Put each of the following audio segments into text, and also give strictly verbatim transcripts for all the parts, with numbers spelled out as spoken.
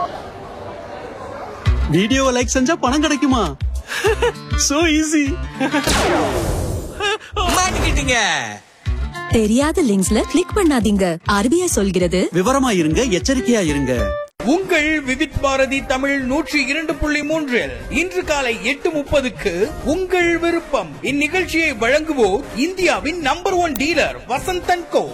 வீடியோவை லைக் செஞ்சா பணம் கிடைக்குமா? So easy. மாட்டிக்கிட்டீங்க. தெரியாத லிங்க்ஸ்ல கிளிக் பண்ணாதீங்க. ஆர்பிஐ சொல்கிறது விவரமா இருங்க, எச்சரிக்கையா இருங்க. உங்கள் விவித் பாரதி தமிழ் நூற்றி இரண்டு புள்ளி மூன்றில் இன்று காலை எட்டு முப்பதுக்கு உங்கள் விருப்பம். இந்நிகழ்ச்சியை வழங்குவோர் இந்தியாவின் நம்பர் ஒன் டீலர் வசந்தன் கோ.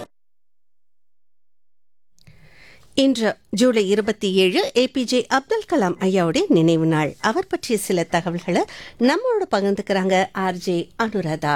இன்று ஜூலை இருபத்தி ஏழு ஏபிஜே அப்துல் கலாம் ஐயாவுடைய நினைவு நாள். அவர் பற்றிய சில தகவல்களை நம்மளோட பகிர்ந்துக்கிறாங்க ஆர்ஜே அனுராதா.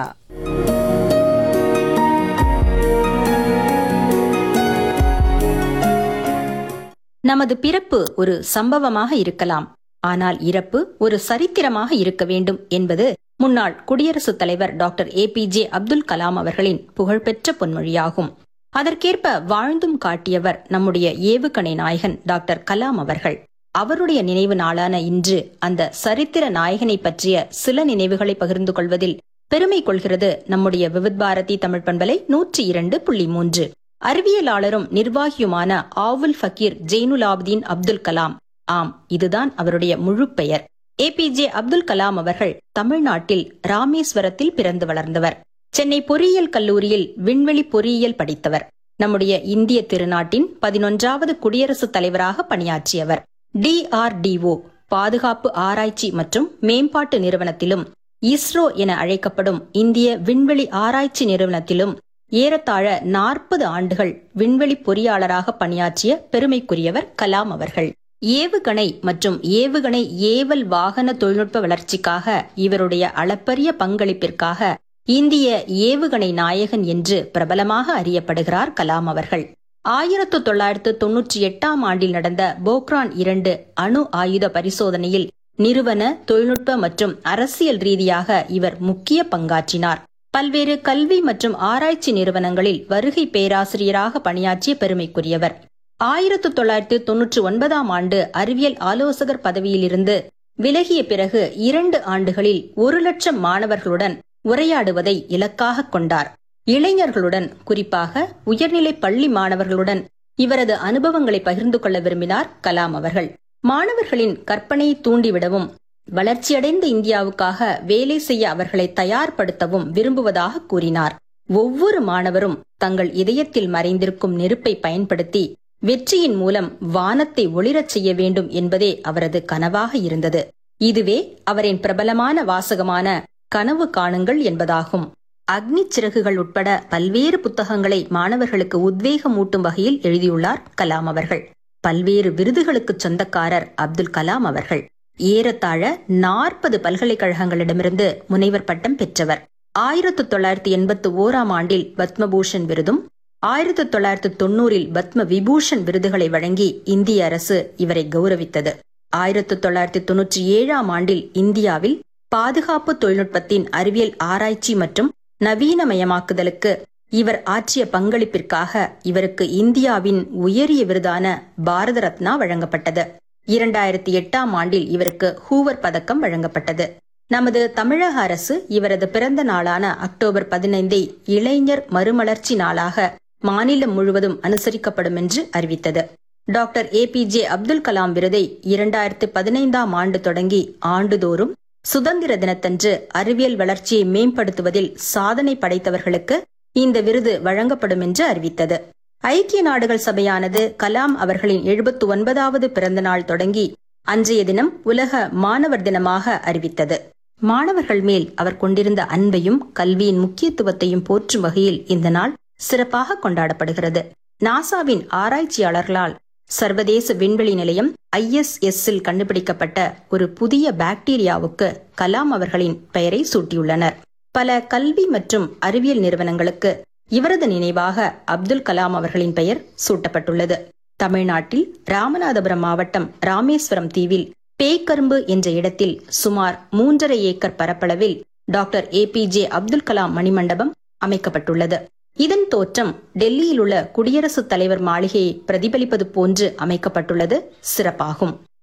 நமது பிறப்பு ஒரு சம்பவமாக இருக்கலாம், ஆனால் இறப்பு ஒரு சரித்திரமாக இருக்க வேண்டும் என்பது முன்னாள் குடியரசுத் தலைவர் டாக்டர் ஏபிஜே அப்துல் கலாம் அவர்களின் புகழ்பெற்ற பொன்மொழியாகும். அதற்கேற்ப வாழ்ந்தும் காட்டியவர் நம்முடைய ஏவுகணை நாயகன் டாக்டர் கலாம் அவர்கள். அவருடைய நினைவு நாளான இன்று அந்த சரித்திர நாயகனை பற்றிய சில நினைவுகளை பகிர்ந்து கொள்வதில் பெருமை கொள்கிறது நம்முடைய விவித் பாரதி தமிழ் பண்பலை நூற்றி இரண்டு புள்ளி மூன்று. அறிவியலாளரும் நிர்வாகியுமான ஆவுல் ஃபக்கீர் ஜெயினுலாப்தீன் அப்துல் கலாம். ஆம், இதுதான் அவருடைய முழு பெயர். ஏபிஜே அப்துல் கலாம் அவர்கள் தமிழ்நாட்டில் ராமேஸ்வரத்தில் பிறந்து வளர்ந்தவர். சென்னை பொறியியல் கல்லூரியில் விண்வெளி பொறியியல் படித்தவர். நம்முடைய இந்திய திருநாட்டின் பதினொன்றாவது குடியரசுத் தலைவராக பணியாற்றியவர். டிஆர்டிஓ பாதுகாப்பு ஆராய்ச்சி மற்றும் மேம்பாட்டு நிறுவனத்திலும், இஸ்ரோ என அழைக்கப்படும் இந்திய விண்வெளி ஆராய்ச்சி நிறுவனத்திலும் ஏறத்தாழ நாற்பது ஆண்டுகள் விண்வெளி பொறியாளராக பணியாற்றிய பெருமைக்குரியவர் கலாம் அவர்கள். ஏவுகணை மற்றும் ஏவுகணை ஏவல் வாகன தொழில்நுட்ப வளர்ச்சிக்காக இவருடைய அளப்பரிய பங்களிப்பிற்காக இந்திய ஏவுகணை நாயகன் என்று பிரபலமாக அறியப்படுகிறார் கலாம் அவர்கள். ஆயிரத்து தொள்ளாயிரத்து தொன்னூற்றி எட்டாம் ஆண்டில் நடந்த போக்ரான் இரண்டு அணு ஆயுத பரிசோதனையில் நிறுவன, தொழில்நுட்ப மற்றும் அரசியல் ரீதியாக இவர் முக்கிய பங்காற்றினார். பல்வேறு கல்வி மற்றும் ஆராய்ச்சி நிறுவனங்களில் வருகை பேராசிரியராக பணியாற்றிய பெருமைக்குரியவர். ஆயிரத்து தொள்ளாயிரத்து தொன்னூற்றி ஒன்பதாம் ஆண்டு அறிவியல் ஆலோசகர் பதவியிலிருந்து விலகிய பிறகு இரண்டு ஆண்டுகளில் ஒரு லட்சம் மாணவர்களுடன் உரையாடுவதை இலக்காக கொண்டார். இளைஞர்களுடன், குறிப்பாக உயர்நிலை பள்ளி மாணவர்களுடன் இவரது அனுபவங்களை பகிர்ந்து கொள்ள விரும்பினார் கலாம் அவர்கள். மாணவர்களின் கற்பனையை தூண்டிவிடவும், வளர்ச்சியடைந்த இந்தியாவுக்காக வேலை செய்ய அவர்களை தயார்படுத்தவும் விரும்புவதாக கூறினார். ஒவ்வொரு மாணவரும் தங்கள் இதயத்தில் மறைந்திருக்கும் நெருப்பை பயன்படுத்தி வெற்றியின் மூலம் வானத்தை ஒளிரச் செய்ய வேண்டும் என்பதே அவரது கனவாக இருந்தது. இதுவே அவரின் பிரபலமான வாசகமான கனவு காணுங்கள் என்பதாகும். அக்னி சிறகுகள் உட்பட பல்வேறு புத்தகங்களை மாணவர்களுக்கு உத்வேகமூட்டும் வகையில் எழுதியுள்ளார் கலாம் அவர்கள். பல்வேறு விருதுகளுக்கு சொந்தக்காரர் அப்துல் கலாம் அவர்கள். ஏறத்தாழ நாற்பது பல்கலைக்கழகங்களிடமிருந்து முனைவர் பட்டம் பெற்றவர். ஆயிரத்து தொள்ளாயிரத்தி எண்பத்தி ஓராம் ஆண்டில் பத்மபூஷன் விருதும், ஆயிரத்து தொள்ளாயிரத்து தொன்னூறில் பத்ம விபூஷன் விருதுகளை வழங்கி இந்திய அரசு இவரை கௌரவித்தது. ஆயிரத்து தொள்ளாயிரத்தி தொன்னூற்றி ஏழாம் ஆண்டில் இந்தியாவில் பாதுகாப்பு தொழில்நுட்பத்தின் அறிவியல் ஆராய்ச்சி மற்றும் நவீனமயமாக்குதலுக்கு இவர் ஆற்றிய பங்களிப்பிற்காக இவருக்கு இந்தியாவின் உயரிய விருதான பாரத ரத்னா வழங்கப்பட்டது. இரண்டாயிரத்தி எட்டாம் ஆண்டில் இவருக்கு ஹூவர் பதக்கம் வழங்கப்பட்டது. நமது தமிழக அரசு இவரது பிறந்த நாளான அக்டோபர் பதினைந்தை இளைஞர் மறுமலர்ச்சி நாளாக மாநிலம் முழுவதும் அனுசரிக்கப்படும் என்று அறிவித்தது. டாக்டர் ஏபிஜே அப்துல் கலாம் விருதை இரண்டாயிரத்து பதினைந்தாம் ஆண்டு தொடங்கி ஆண்டுதோறும் சுதந்திர தினத்தன்று அறிவியல் வளர்ச்சியை மேம்படுத்துவதில் சாதனை படைத்தவர்களுக்கு இந்த விருது வழங்கப்படும் என்று அறிவித்தது. ஐக்கிய நாடுகள் சபையானது கலாம் அவர்களின் எழுபத்தி ஒன்பதாவது பிறந்த நாள் தொடங்கி அன்றைய தினம் உலக மாணவர் தினமாக அறிவித்தது. மாணவர்கள் மேல் அவர் கொண்டிருந்த அன்பையும் கல்வியின் முக்கியத்துவத்தையும் போற்றும் வகையில் இந்த நாள் சிறப்பாக கொண்டாடப்படுகிறது. நாசாவின் ஆராய்ச்சியாளர்களால் சர்வதேச விண்வெளி நிலையம் ஐ எஸ் எஸ் இல் கண்டுபிடிக்கப்பட்ட ஒரு புதிய பாக்டீரியாவுக்கு கலாம் அவர்களின் பெயரை சூட்டியுள்ளனர். பல கல்வி மற்றும் அறிவியல் நிறுவனங்களுக்கு இவரது நினைவாக அப்துல் கலாம் அவர்களின் பெயர் சூட்டப்பட்டுள்ளது. தமிழ்நாட்டில் ராமநாதபுரம் மாவட்டம் ராமேஸ்வரம் தீவில் பேய்கரும்பு என்ற இடத்தில் சுமார் மூன்றரை ஏக்கர் பரப்பளவில் டாக்டர் ஏபிஜே அப்துல் கலாம் மணிமண்டபம் அமைக்கப்பட்டுள்ளது. இதன் தோற்றம் டெல்லியில் உள்ள குடியரசுத் தலைவர் மாளிகையை பிரதிபலிப்பது போன்று அமைக்கப்பட்டுள்ளது சிறப்பாகும்.